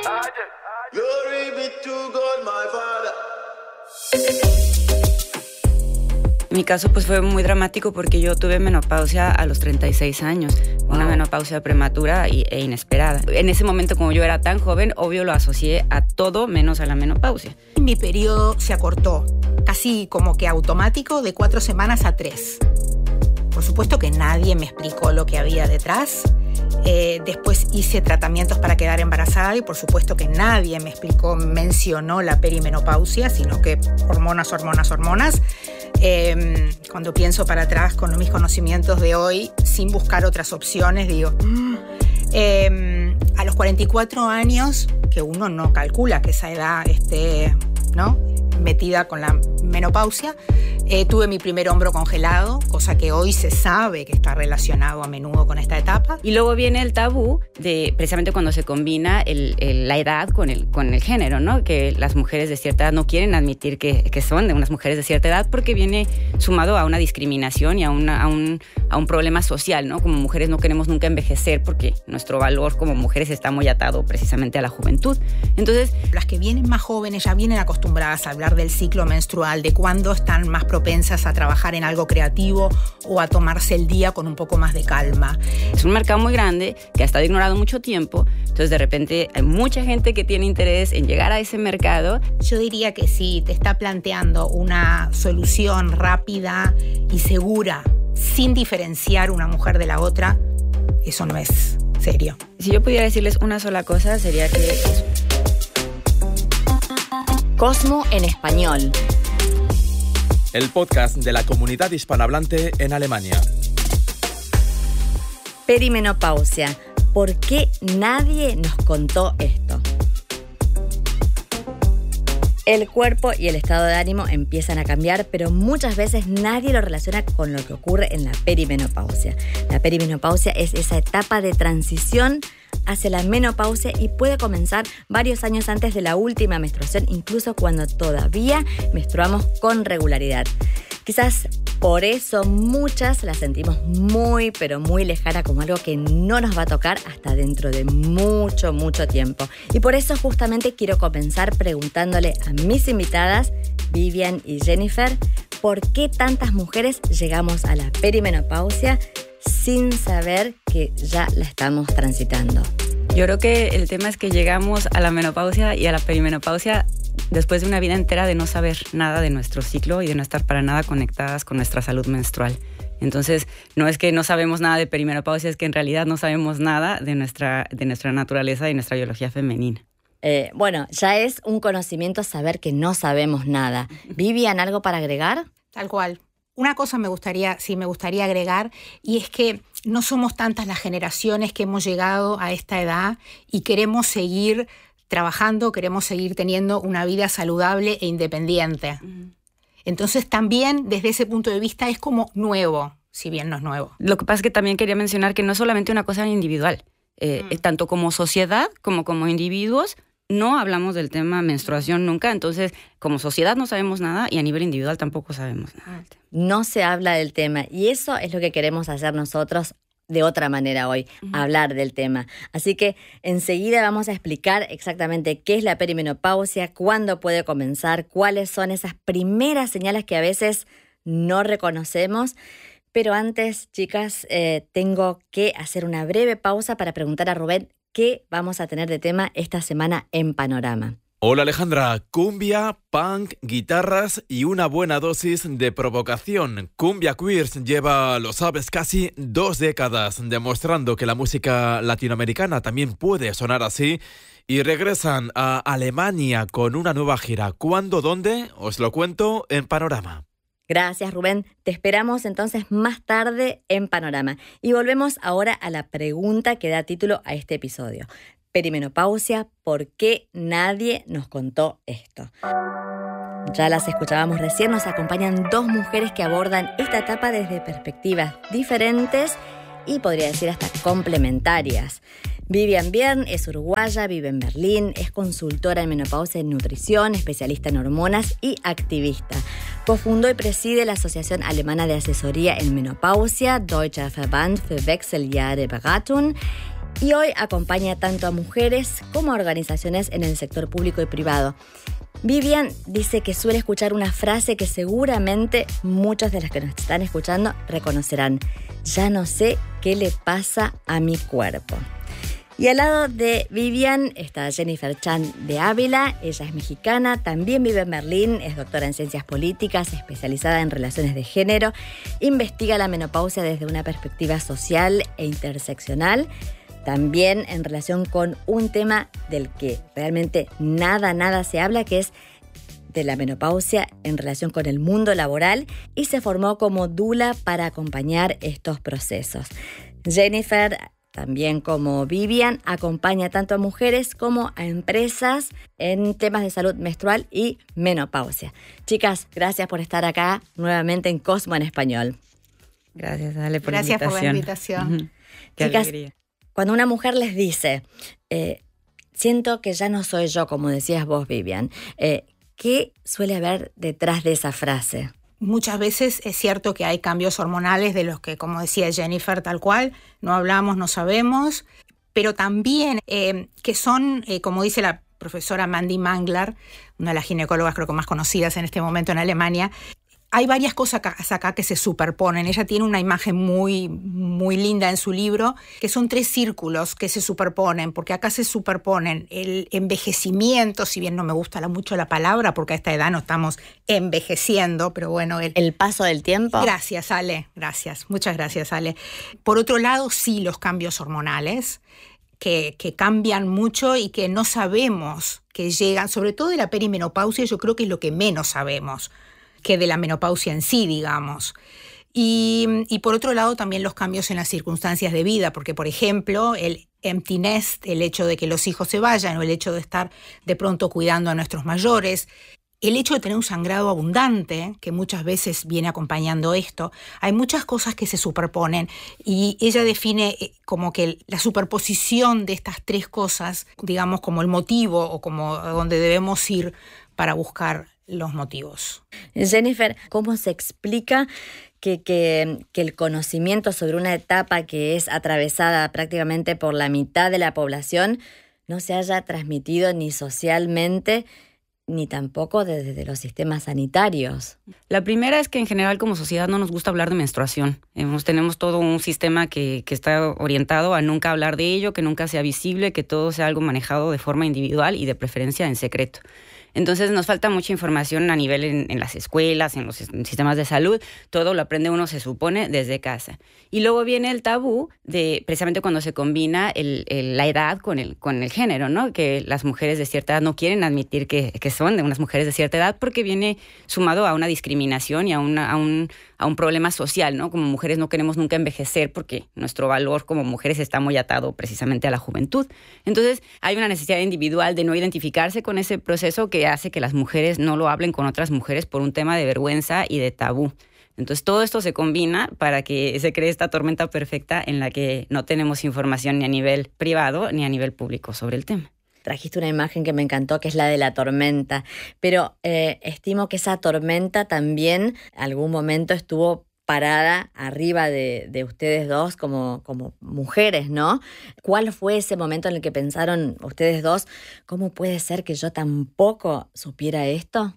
Glory be to God, my Father. Mi caso pues fue muy dramático porque yo tuve menopausia a los 36 años, una menopausia prematura e inesperada. En ese momento, como yo era tan joven, obvio lo asocié a todo menos a la menopausia. Mi periodo se acortó, casi como que automático, de 4 semanas a 3. Por supuesto que nadie me explicó lo que había detrás. Después hice tratamientos para quedar embarazada y por supuesto que nadie me mencionó la perimenopausia, sino que hormonas. Cuando pienso para atrás con mis conocimientos de hoy, sin buscar otras opciones, digo... a los 44 años, que uno no calcula que esa edad esté, ¿no?, metida con la menopausia, tuve mi primer hombro congelado, cosa que hoy se sabe que está relacionado a menudo con esta etapa. Y luego viene el tabú de precisamente cuando se combina la edad con el género, ¿no? Que las mujeres de cierta edad no quieren admitir que son de unas mujeres de cierta edad porque viene sumado a una discriminación y a un problema social, ¿no? Como mujeres no queremos nunca envejecer porque nuestro valor como mujeres está muy atado precisamente a la juventud. Entonces, las que vienen más jóvenes ya vienen acostumbradas a hablar del ciclo menstrual, de cuándo están más propensas a trabajar en algo creativo o a tomarse el día con un poco más de calma. Es un mercado muy grande que ha estado ignorado mucho tiempo, entonces de repente hay mucha gente que tiene interés en llegar a ese mercado. Yo diría que sí, te está planteando una solución rápida y segura, sin diferenciar una mujer de la otra, eso no es serio. Si yo pudiera decirles una sola cosa, sería que... Cosmo en español. El podcast de la comunidad hispanohablante en Alemania. Perimenopausia. ¿Por qué nadie nos contó esto? El cuerpo y el estado de ánimo empiezan a cambiar, pero muchas veces nadie lo relaciona con lo que ocurre en la perimenopausia. La perimenopausia es esa etapa de transición hacia la menopausia y puede comenzar varios años antes de la última menstruación, incluso cuando todavía menstruamos con regularidad. Quizás por eso muchas la sentimos muy, pero muy lejana, como algo que no nos va a tocar hasta dentro de mucho, mucho tiempo. Y por eso justamente quiero comenzar preguntándole a mis invitadas, Vivian y Jennifer, ¿por qué tantas mujeres llegamos a la perimenopausia sin saber que ya la estamos transitando? Yo creo que el tema es que llegamos a la menopausia y a la perimenopausia después de una vida entera de no saber nada de nuestro ciclo y de no estar para nada conectadas con nuestra salud menstrual. Entonces, no es que no sabemos nada de perimenopausia, es que en realidad no sabemos nada de nuestra naturaleza y nuestra biología femenina. Bueno, ya es un conocimiento saber que no sabemos nada. ¿Vivian algo para agregar? Tal cual. Una cosa me gustaría agregar, y es que no somos tantas las generaciones que hemos llegado a esta edad y queremos seguir trabajando, queremos seguir teniendo una vida saludable e independiente. Entonces también desde ese punto de vista es como nuevo, si bien no es nuevo. Lo que pasa es que también quería mencionar que no es solamente una cosa individual, tanto como sociedad como individuos. No hablamos del tema menstruación nunca, entonces como sociedad no sabemos nada y a nivel individual tampoco sabemos nada. No se habla del tema y eso es lo que queremos hacer nosotros de otra manera hoy, hablar del tema. Así que enseguida vamos a explicar exactamente qué es la perimenopausia, cuándo puede comenzar, cuáles son esas primeras señales que a veces no reconocemos. Pero antes, chicas, tengo que hacer una breve pausa para preguntar a Rubén qué vamos a tener de tema esta semana en Panorama. Hola Alejandra, cumbia, punk, guitarras y una buena dosis de provocación. Cumbia Queers lleva, lo sabes, casi 2 décadas demostrando que la música latinoamericana también puede sonar así y regresan a Alemania con una nueva gira. ¿Cuándo? ¿Dónde? Os lo cuento en Panorama. Gracias, Rubén. Te esperamos entonces más tarde en Panorama. Y volvemos ahora a la pregunta que da título a este episodio. Perimenopausia, ¿por qué nadie nos contó esto? Ya las escuchábamos recién, nos acompañan 2 mujeres que abordan esta etapa desde perspectivas diferentes y podría decir hasta complementarias. Vivian Biern es uruguaya, vive en Berlín, es consultora en menopausia y nutrición, especialista en hormonas y activista. Cofundó y preside la Asociación Alemana de Asesoría en Menopausia, Deutscher Verband für Wechseljahreberatung, y hoy acompaña tanto a mujeres como a organizaciones en el sector público y privado. Vivian dice que suele escuchar una frase que seguramente muchos de los que nos están escuchando reconocerán: ya no sé qué le pasa a mi cuerpo. Y al lado de Vivian está Jennifer Chan de Ávila. Ella es mexicana, también vive en Berlín, es doctora en ciencias políticas, especializada en relaciones de género, investiga la menopausia desde una perspectiva social e interseccional, también en relación con un tema del que realmente nada se habla, que es de la menopausia en relación con el mundo laboral, y se formó como doula para acompañar estos procesos. Jennifer, también como Vivian, acompaña tanto a mujeres como a empresas en temas de salud menstrual y menopausia. Chicas, gracias por estar acá nuevamente en Cosmo en Español. Gracias, Ale, por Gracias la invitación. por la invitación. Qué Chicas, alegría. cuando una mujer les dice, siento que ya no soy yo, como decías vos, Vivian, ¿qué suele haber detrás de esa frase? Muchas veces es cierto que hay cambios hormonales de los que, como decía Jennifer, tal cual, no hablamos, no sabemos, pero también que son, como dice la profesora Mandy Mangler, una de las ginecólogas creo que más conocidas en este momento en Alemania, hay varias cosas acá que se superponen. Ella tiene una imagen muy linda en su libro, que son 3 círculos que se superponen, porque acá se superponen el envejecimiento, si bien no me gusta mucho la palabra, porque a esta edad no estamos envejeciendo, pero bueno. ¿El paso del tiempo? Gracias, Ale, gracias. Muchas gracias, Ale. Por otro lado, sí, los cambios hormonales, que cambian mucho y que no sabemos que llegan, sobre todo de la perimenopausia, yo creo que es lo que menos sabemos que de la menopausia en sí, digamos. Y por otro lado también los cambios en las circunstancias de vida, porque por ejemplo el empty nest, el hecho de que los hijos se vayan o el hecho de estar de pronto cuidando a nuestros mayores, el hecho de tener un sangrado abundante, que muchas veces viene acompañando esto, hay muchas cosas que se superponen y ella define como que la superposición de estas 3 cosas, digamos como el motivo o como donde debemos ir para buscar los motivos. Jennifer, ¿cómo se explica que el conocimiento sobre una etapa que es atravesada prácticamente por la mitad de la población no se haya transmitido ni socialmente ni tampoco desde los sistemas sanitarios? La primera es que en general como sociedad no nos gusta hablar de menstruación. Tenemos todo un sistema que está orientado a nunca hablar de ello, que nunca sea visible, que todo sea algo manejado de forma individual y de preferencia en secreto. Entonces nos falta mucha información a nivel en las escuelas, en los sistemas de salud. Todo lo aprende uno, se supone, desde casa. Y luego viene el tabú de precisamente cuando se combina la edad con el género, ¿no? Que las mujeres de cierta edad no quieren admitir que son de unas mujeres de cierta edad porque viene sumado a una discriminación y a un problema social, ¿no? Como mujeres no queremos nunca envejecer porque nuestro valor como mujeres está muy atado precisamente a la juventud. Entonces hay una necesidad individual de no identificarse con ese proceso que hace que las mujeres no lo hablen con otras mujeres por un tema de vergüenza y de tabú. Entonces todo esto se combina para que se cree esta tormenta perfecta en la que no tenemos información ni a nivel privado ni a nivel público sobre el tema. Trajiste una imagen que me encantó, que es la de la tormenta, pero estimo que esa tormenta también algún momento estuvo parada arriba de ustedes dos como mujeres, ¿no? ¿Cuál fue ese momento en el que pensaron ustedes dos, cómo puede ser que yo tampoco supiera esto?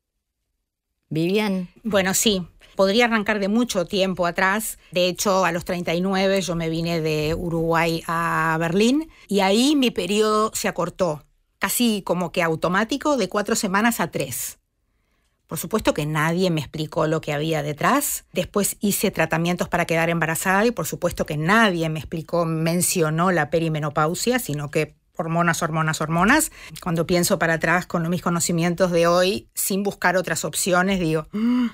¿Vivian? Bueno, sí. Podría arrancar de mucho tiempo atrás. De hecho, a los 39 yo me vine de Uruguay a Berlín y ahí mi periodo se acortó, casi como que automático, de 4 semanas a 3. Por supuesto que nadie me explicó lo que había detrás. Después hice tratamientos para quedar embarazada y por supuesto que nadie mencionó la perimenopausia, sino que hormonas. Cuando pienso para atrás con mis conocimientos de hoy, sin buscar otras opciones, digo...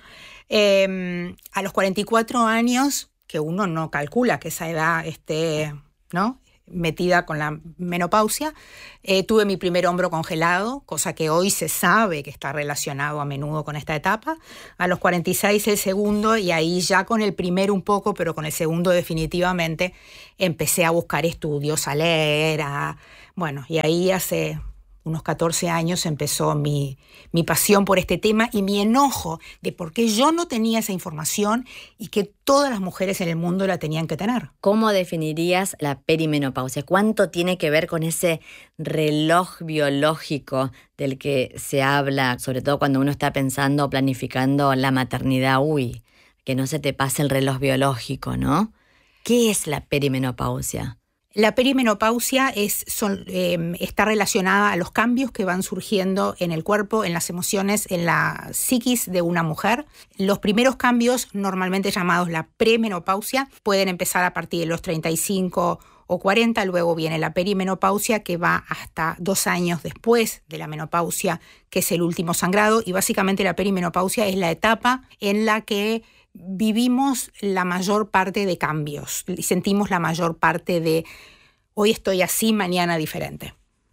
a los 44 años, que uno no calcula que esa edad esté, ¿no?, metida con la menopausia, tuve mi primer hombro congelado, cosa que hoy se sabe que está relacionado a menudo con esta etapa. A los 46 el segundo, y ahí ya con el primero un poco, pero con el segundo definitivamente, empecé a buscar estudios, a leer, y ahí hace unos 14 años empezó mi pasión por este tema y mi enojo de por qué yo no tenía esa información y que todas las mujeres en el mundo la tenían que tener. ¿Cómo definirías la perimenopausia? ¿Cuánto tiene que ver con ese reloj biológico del que se habla, sobre todo cuando uno está pensando o planificando la maternidad? Uy, que no se te pase el reloj biológico, ¿no? ¿Qué es la perimenopausia? La perimenopausia está relacionada a los cambios que van surgiendo en el cuerpo, en las emociones, en la psiquis de una mujer. Los primeros cambios, normalmente llamados la premenopausia, pueden empezar a partir de los 35 o 40, luego viene la perimenopausia, que va hasta 2 años después de la menopausia, que es el último sangrado, y básicamente la perimenopausia es la etapa en la que vivimos la mayor parte de cambios y sentimos la mayor parte de hoy estoy así, mañana diferente.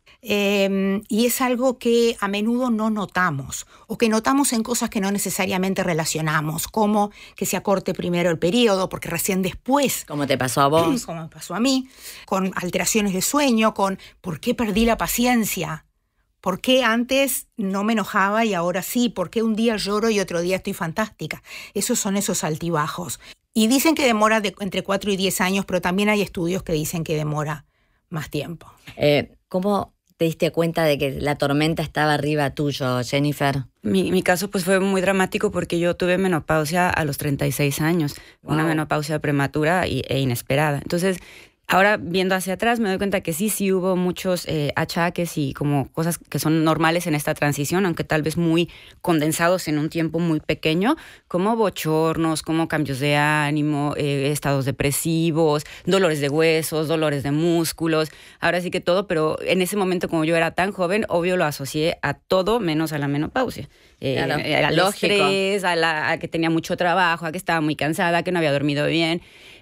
Y es algo que a menudo no notamos o que notamos en cosas que no necesariamente relacionamos, como que se acorte primero el periodo porque recién después. ¿Cómo te pasó a vos? Como me pasó a mí, con alteraciones de sueño, con ¿por qué perdí la paciencia? ¿Por qué antes no me enojaba y ahora sí? ¿Por qué un día lloro y otro día estoy fantástica? Esos son esos altibajos. Y dicen que demora entre 4 y 10 años, pero también hay estudios que dicen que demora más tiempo. ¿Cómo te diste cuenta de que la tormenta estaba arriba tuyo, Jennifer? Mi caso pues fue muy dramático porque yo tuve menopausia a los 36 años. Wow. Una menopausia prematura e inesperada. Entonces, ahora viendo hacia atrás me doy cuenta que sí hubo muchos achaques y como cosas que son normales en esta transición, aunque tal vez muy condensados en un tiempo muy pequeño, como bochornos, como cambios de ánimo, estados depresivos, dolores de huesos, dolores de músculos, ahora sí que todo, pero en ese momento como yo era tan joven, obvio lo asocié a todo menos a la menopausia. Claro, al estrés, a que tenía mucho trabajo, a que estaba muy cansada, a que no había dormido bien.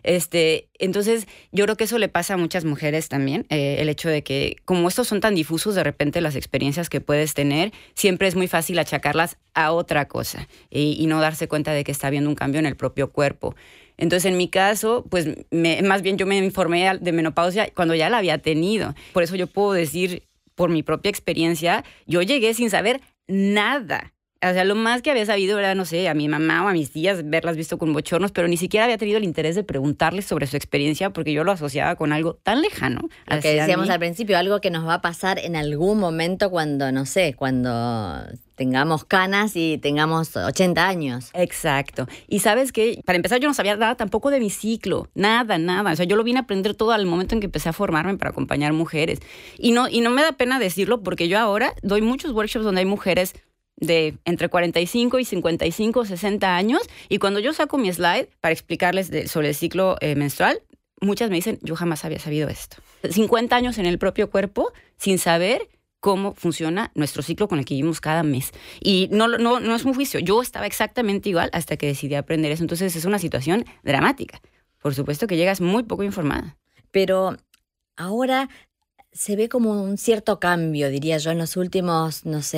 Entonces, yo creo que eso le pasa a muchas mujeres también, el hecho de que como estos son tan difusos, de repente las experiencias que puedes tener, siempre es muy fácil achacarlas a otra cosa y no darse cuenta de que está habiendo un cambio en el propio cuerpo. Entonces, en mi caso, pues más bien yo me informé de menopausia cuando ya la había tenido. Por eso yo puedo decir, por mi propia experiencia, yo llegué sin saber nada. O sea, lo más que había sabido era, no sé, a mi mamá o a mis tías, verlas visto con bochornos, pero ni siquiera había tenido el interés de preguntarles sobre su experiencia porque yo lo asociaba con algo tan lejano. Lo que decíamos al principio, algo que nos va a pasar en algún momento cuando, no sé, cuando tengamos canas y tengamos 80 años. Exacto. Y ¿sabes qué? Para empezar, yo no sabía nada tampoco de mi ciclo. Nada. O sea, yo lo vine a aprender todo al momento en que empecé a formarme para acompañar mujeres. Y no me da pena decirlo porque yo ahora doy muchos workshops donde hay mujeres de entre 45 y 55, 60 años, y cuando yo saco mi slide para explicarles sobre el ciclo menstrual, muchas me dicen, yo jamás había sabido esto. 50 años en el propio cuerpo sin saber cómo funciona nuestro ciclo con el que vivimos cada mes. Y no es un juicio, yo estaba exactamente igual hasta que decidí aprender eso. Entonces es una situación dramática. Por supuesto que llegas muy poco informada. Pero ahora se ve como un cierto cambio, diría yo, en los últimos,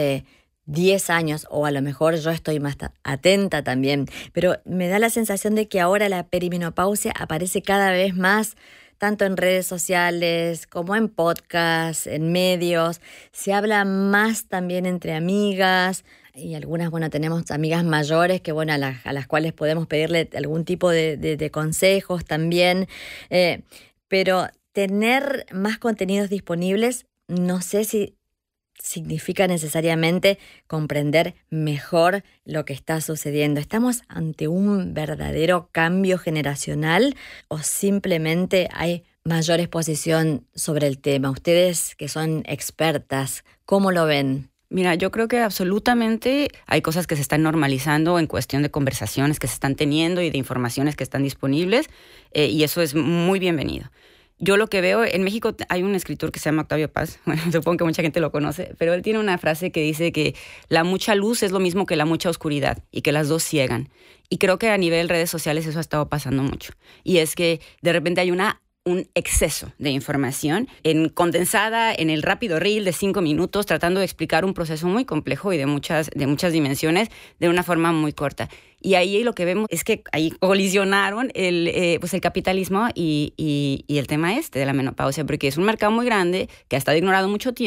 10 años, o a lo mejor yo estoy más atenta también, pero me da la sensación de que ahora la perimenopausia aparece cada vez más, tanto en redes sociales como en podcasts, en medios. Se habla más también entre amigas y algunas, tenemos amigas mayores que, a las cuales podemos pedirle algún tipo de consejos también, pero tener más contenidos disponibles, no sé si significa necesariamente comprender mejor lo que está sucediendo. ¿Estamos ante un verdadero cambio generacional o simplemente hay mayor exposición sobre el tema? Ustedes que son expertas, ¿cómo lo ven? Mira, yo creo que absolutamente hay cosas que se están normalizando en cuestión de conversaciones que se están teniendo y de informaciones que están disponibles, y eso es muy bienvenido. Yo lo que veo, en México hay un escritor que se llama Octavio Paz, supongo que mucha gente lo conoce, pero él tiene una frase que dice que la mucha luz es lo mismo que la mucha oscuridad y que las dos ciegan. Y creo que a nivel redes sociales eso ha estado pasando mucho. Y es que de repente hay un exceso de información condensada en el rápido reel de 5 minutos, tratando de explicar un proceso muy complejo y de muchas dimensiones de una forma muy corta. Y ahí lo que vemos es que ahí colisionaron el capitalismo y el tema de la menopausia, porque es un mercado muy grande que ha estado ignorado mucho tiempo.